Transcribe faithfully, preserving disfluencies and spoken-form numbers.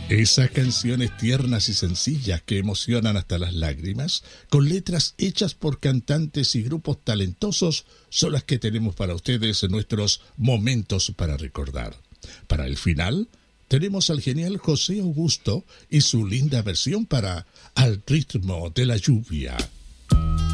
Esas canciones tiernas y sencillas que emocionan hasta las lágrimas, con letras hechas por cantantes y grupos talentosos, son las que tenemos para ustedes en nuestros momentos para recordar. Para el final, tenemos al genial José Augusto y su linda versión para Al ritmo de la lluvia.